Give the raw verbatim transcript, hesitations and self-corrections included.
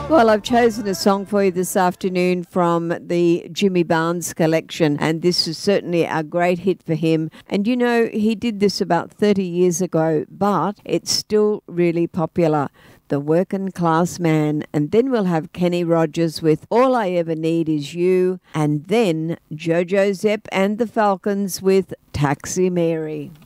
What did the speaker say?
Well, I've chosen a song for you this afternoon from the Jimmy Barnes collection, and this is certainly a great hit for him. And you know, he did this about thirty years ago, but it's still really popular. The Working Class Man. And then we'll have Kenny Rogers with All I Ever Need Is You, and then Jojo Zepp and the Falcons with Taxi Mary.